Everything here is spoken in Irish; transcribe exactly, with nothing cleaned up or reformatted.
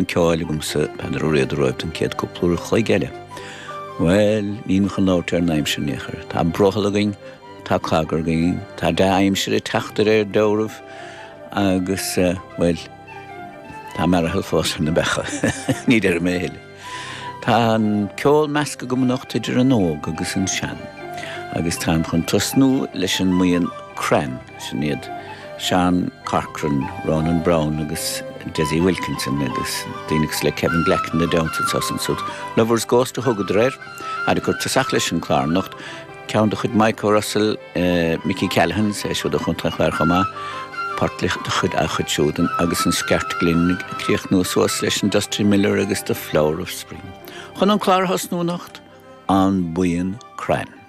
ceáil gomsa peidir réad roibh an céad cúplúr chuig eile. Well, nín chun láir naimse néchar. Tá brochal againn, tá cagar againn, tá da aimsir i teachtar ar dóramh agus, uh, well, tá mar a fós na becha. Ní ar méile. Tá an ceol measca go mnacht idir an óg agus an sean. Agus tá chun tosnú leis an muon cren, sin iad Sean Corcoran, Ronan Brown agus Desi Wilkinson agus Dínix le Kevin Gleck na Downton Sosan Sud. Lovers Ghost a hugad réir, a gur tasach leis an clár nacht, ceann de chud Michael Russell, uh, Mickey Callahan, sé siúd a chunta chláir chama, partlich de chud a chud siúdan agus an sceart glyn críoch nó suas leis an Dusty Miller agus The Flower of Spring. Chun an clár has nó nacht, an buin cren.